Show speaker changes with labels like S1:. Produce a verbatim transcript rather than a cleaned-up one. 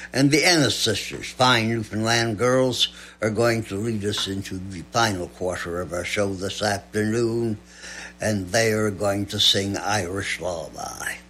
S1: And the Ennis sisters, fine Newfoundland girls, are going to lead us into the final quarter of our show this afternoon, and they are going to sing Irish Lullaby.